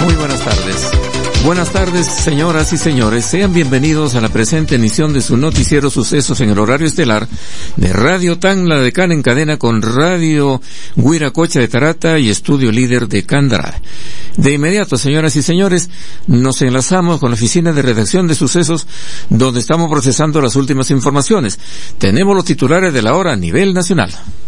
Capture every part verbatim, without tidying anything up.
Muy buenas tardes. Buenas tardes, señoras y señores. Sean bienvenidos a la presente emisión de su noticiero Sucesos en el horario estelar de Radio Tacna de Can en cadena con Radio Huiracocha de Tarata y Estudio Líder de Candará. De inmediato, señoras y señores, nos enlazamos con la oficina de redacción de Sucesos, donde estamos procesando las últimas informaciones. Tenemos los titulares de la hora a nivel nacional.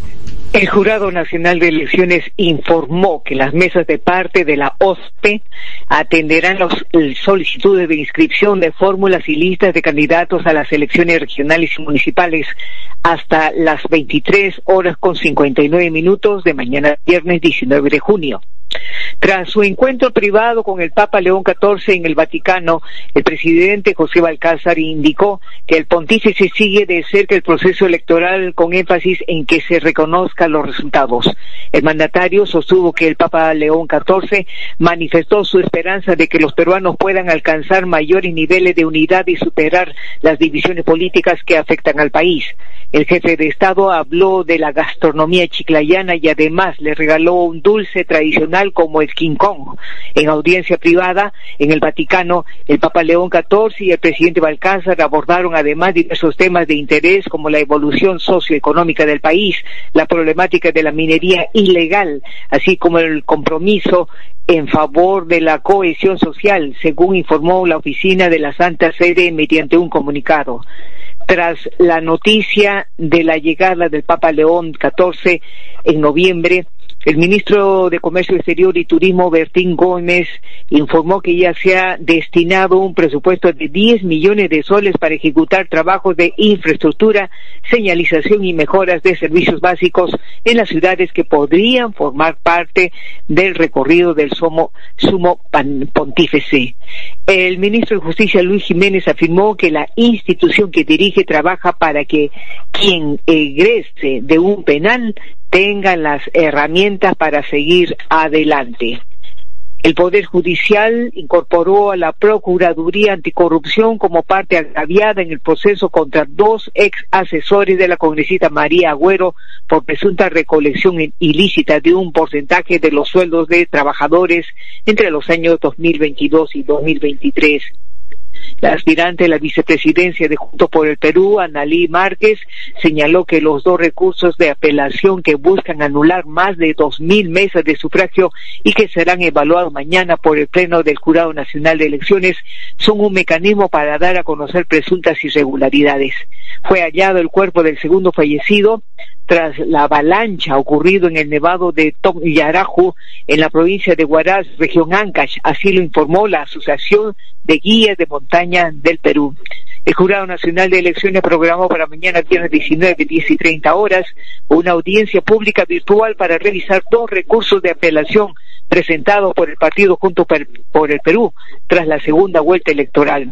El Jurado Nacional de Elecciones informó que las mesas de parte de la O S P E atenderán las solicitudes de inscripción de fórmulas y listas de candidatos a las elecciones regionales y municipales hasta las veintitrés horas con cincuenta y nueve minutos de mañana viernes diecinueve de junio. Tras su encuentro privado con el Papa León catorce en el Vaticano, el presidente José Balcázar indicó que el pontífice sigue de cerca el proceso electoral con énfasis en que se reconozcan los resultados. El mandatario sostuvo que el Papa León catorce manifestó su esperanza de que los peruanos puedan alcanzar mayores niveles de unidad y superar las divisiones políticas que afectan al país. El jefe de Estado habló de la gastronomía chiclayana y además le regaló un dulce tradicional como el King Kong. En audiencia privada en el Vaticano, el Papa León catorce y el presidente Balcázar abordaron además diversos temas de interés como la evolución socioeconómica del país, la problemática de la minería ilegal, así como el compromiso en favor de la cohesión social, según informó la oficina de la Santa Sede mediante un comunicado. Tras la noticia de la llegada del Papa León catorce en noviembre, el ministro de Comercio Exterior y Turismo, Bertín Gómez, informó que ya se ha destinado un presupuesto de diez millones de soles para ejecutar trabajos de infraestructura, señalización y mejoras de servicios básicos en las ciudades que podrían formar parte del recorrido del sumo, sumo pontífice. El ministro de Justicia, Luis Jiménez, afirmó que la institución que dirige trabaja para que quien egrese de un penal tengan las herramientas para seguir adelante. El Poder Judicial incorporó a la Procuraduría Anticorrupción como parte agraviada en el proceso contra dos ex asesores de la congresista María Agüero por presunta recolección ilícita de un porcentaje de los sueldos de trabajadores entre los años dos mil veintidós y dos mil veintitrés. La aspirante a la vicepresidencia de Juntos por el Perú, Analí Márquez, señaló que los dos recursos de apelación que buscan anular más de dos mil mesas de sufragio y que serán evaluados mañana por el Pleno del Jurado Nacional de Elecciones son un mecanismo para dar a conocer presuntas irregularidades. Fue hallado el cuerpo del segundo fallecido tras la avalancha ocurrido en el nevado de Toyaraju, en la provincia de Huaraz, región Ancash. Así lo informó la Asociación de Guías de Montaña del Perú. El Jurado Nacional de Elecciones programó para mañana viernes diecinueve, diez y treinta horas una audiencia pública virtual para revisar dos recursos de apelación presentados por el partido Juntos por el Perú tras la segunda vuelta electoral.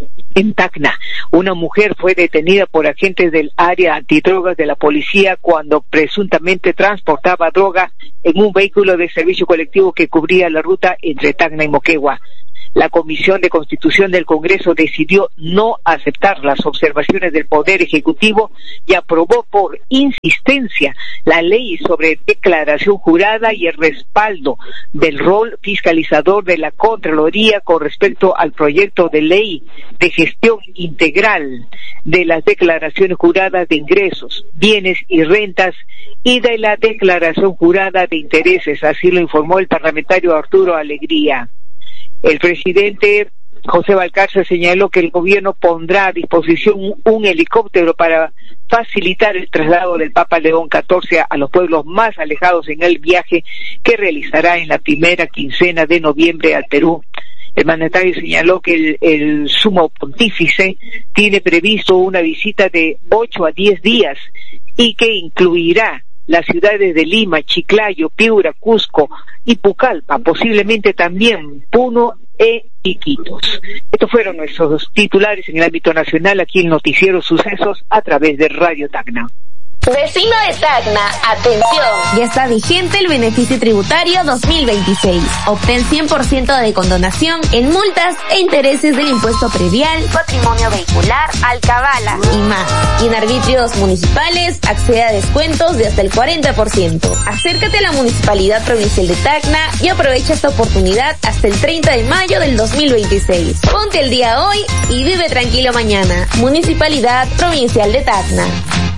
En Tacna, una mujer fue detenida por agentes del área antidrogas de la policía cuando presuntamente transportaba droga en un vehículo de servicio colectivo que cubría la ruta entre Tacna y Moquegua. La Comisión de Constitución del Congreso decidió no aceptar las observaciones del Poder Ejecutivo y aprobó por insistencia la ley sobre declaración jurada y el respaldo del rol fiscalizador de la Contraloría con respecto al proyecto de ley de gestión integral de las declaraciones juradas de ingresos, bienes y rentas y de la declaración jurada de intereses. Así lo informó el parlamentario Arturo Alegría. El presidente José Balcázar señaló que el gobierno pondrá a disposición un, un helicóptero para facilitar el traslado del Papa León catorce a los pueblos más alejados en el viaje que realizará en la primera quincena de noviembre al Perú. El mandatario señaló que el, el sumo pontífice tiene previsto una visita de ocho a diez días y que incluirá las ciudades de Lima, Chiclayo, Piura, Cusco y Pucallpa, posiblemente también Puno e Iquitos. Estos fueron nuestros titulares en el ámbito nacional, aquí en Noticiero Sucesos a través de Radio Tacna. Vecino de Tacna, atención. Ya está vigente el beneficio tributario dos mil veintiséis. Obtén cien por ciento de condonación en multas e intereses del impuesto predial, patrimonio vehicular, alcabala y más. Y en arbitrios municipales accede a descuentos de hasta el cuarenta por ciento. Acércate a la Municipalidad Provincial de Tacna y aprovecha esta oportunidad hasta el treinta de mayo del dos mil veintiséis. Ponte el día hoy y vive tranquilo mañana. Municipalidad Provincial de Tacna.